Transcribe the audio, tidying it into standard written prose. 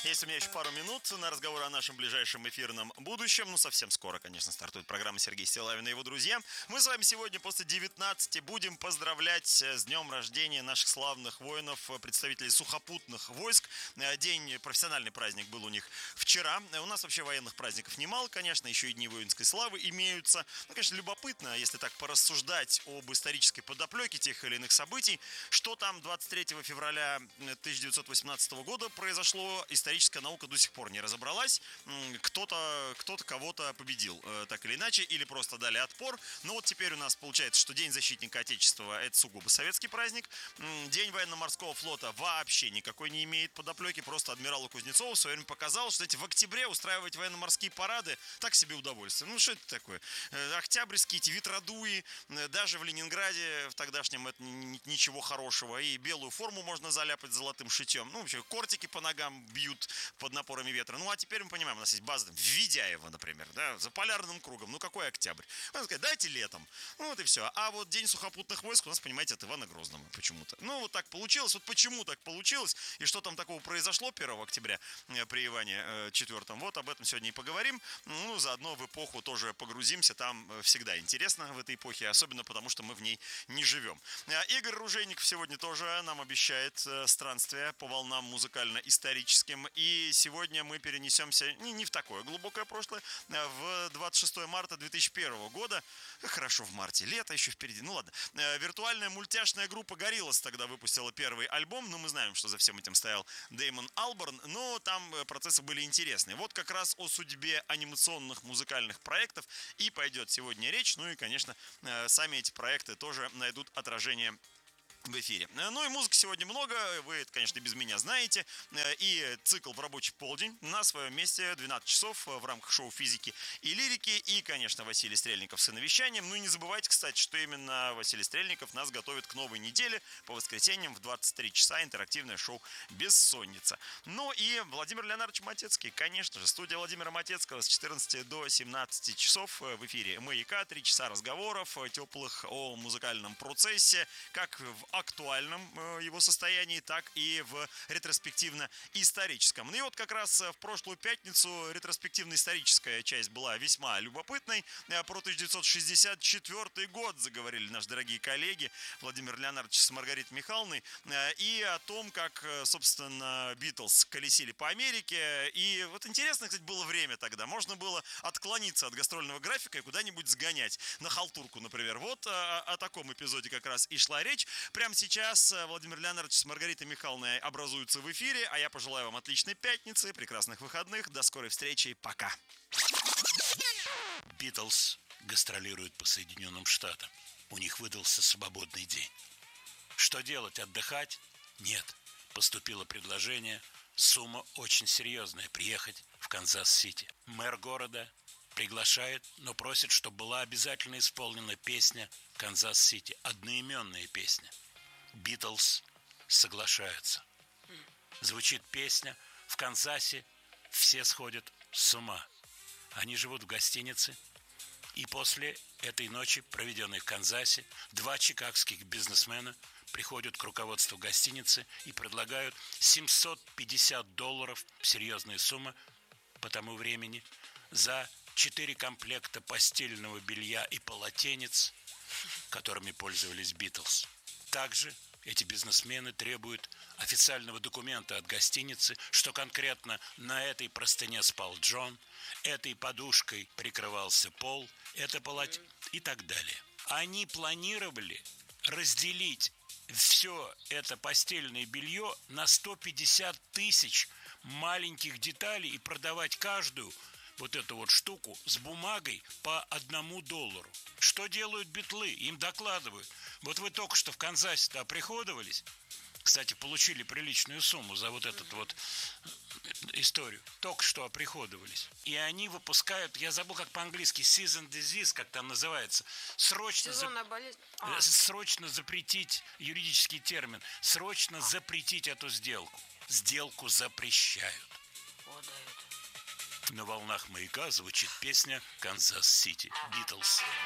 Есть у меня еще пару минут на разговор о нашем ближайшем эфирном будущем. Ну, совсем скоро, конечно, стартует программа Сергея Стиллавина и его друзья. Мы с вами сегодня после 19 будем поздравлять с днем рождения наших славных воинов, представителей сухопутных войск. День, профессиональный праздник был у них вчера. У нас вообще военных праздников немало, конечно, еще и дни воинской славы имеются. Ну, конечно, любопытно, если так порассуждать об исторической подоплеке тех или иных событий, что там 23 февраля 1918 года произошло. Историческая наука до сих пор не разобралась. Кто-то кого-то победил, так или иначе, или просто дали отпор. Но вот теперь у нас получается, что День защитника Отечества – это сугубо советский праздник. День военно-морского флота вообще никакой не имеет подоплеки. Просто адмиралу Кузнецову в свое время показалось, что в октябре устраивать военно-морские парады – так себе удовольствие. Ну, что это такое? Октябрьские эти ветродуи, даже в Ленинграде в тогдашнем это ничего хорошего. И белую форму можно заляпать золотым шитьем. Ну, вообще, кортики по ногам бьют под напорами ветра. Ну, а теперь мы понимаем, у нас есть база в Ведяево, например, да, за полярным кругом. Ну, какой октябрь? Можно сказать, дайте летом. Ну, вот и все. А вот День сухопутных войск у нас, понимаете, от Ивана Грозного почему-то. Ну, вот так получилось. Вот почему так получилось и что там такого произошло 1 октября при Иване 4. Вот об этом сегодня и поговорим. Ну, заодно в эпоху тоже погрузимся. Там всегда интересно в этой эпохе, особенно потому, что мы в ней не живем. Игорь Ружейников сегодня тоже нам обещает странствие по волнам музыкально-историческим. И сегодня мы перенесемся не в такое глубокое прошлое, в 26 марта 2001 года. Хорошо, в марте, лето еще впереди. Ну ладно. Виртуальная мультяшная группа Gorillaz тогда выпустила первый альбом. Ну, мы знаем, что за всем этим стоял Дэймон Алборн, но там процессы были интересные. Вот как раз о судьбе анимационных музыкальных проектов и пойдет сегодня речь. Ну и, конечно, сами эти проекты тоже найдут отражение в эфире. Ну и музыки сегодня много, вы это, конечно, без меня знаете. И цикл в рабочий полдень на своем месте, 12 часов в рамках шоу физики и лирики. И, конечно, Василий Стрельников с навещанием. Ну и не забывайте, кстати, что именно Василий Стрельников нас готовит к новой неделе по воскресеньям в 23 часа интерактивное шоу «Бессонница». Ну и Владимир Леонардович Матецкий, конечно же, студия Владимира Матецкого с 14 до 17 часов в эфире «Маяка». 3 часа разговоров теплых о музыкальном процессе, как в актуальном его состоянии, так и в ретроспективно-историческом. Ну и вот как раз в прошлую пятницу ретроспективно-историческая часть была весьма любопытной. Про 1964 год заговорили наши дорогие коллеги Владимир Леонардович с Маргаритой Михайловной и о том, как, собственно, Битлз колесили по Америке. И вот интересно, кстати, было время тогда. Можно было отклониться от гастрольного графика и куда-нибудь сгонять. На халтурку, например. Вот о таком эпизоде как раз и шла речь. Прямо сейчас Владимир Леонардович с Маргаритой Михайловной образуются в эфире, а я пожелаю вам отличной пятницы, прекрасных выходных, до скорой встречи, пока. Битлз гастролируют по Соединенным Штатам. У них выдался свободный день. Что делать? Отдыхать? Нет. Поступило предложение, сумма очень серьезная, приехать в Канзас-Сити. Мэр города приглашает, но просит, чтобы была обязательно исполнена песня «Канзас-Сити», одноименная песня. Битлз соглашаются. Звучит песня, в Канзасе все сходят с ума. Они живут в гостинице, и после этой ночи, проведенной в Канзасе, 2 чикагских бизнесмена приходят к руководству гостиницы и предлагают $750, серьезная сумма по тому времени, за 4 комплекта постельного белья и полотенец, которыми пользовались Битлз. Также эти бизнесмены требуют официального документа от гостиницы, что конкретно на этой простыне спал Джон, этой подушкой прикрывался Пол, это и так далее. Они планировали разделить все это постельное белье на 150 тысяч маленьких деталей и продавать каждую вот эту вот штуку с бумагой по $1. Что делают битлы? Им докладывают. Вот вы только что в Канзасе-то оприходовались. Кстати, получили приличную сумму за вот эту вот историю. Только что оприходовались. И они выпускают, я забыл, как по-английски, season disease, как там называется. Сезонная болезнь. Срочно запретить, юридический термин, срочно запретить эту сделку. Сделку запрещают. О, да, это. На волнах «Маяка» звучит песня «Канзас-Сити», Битлз.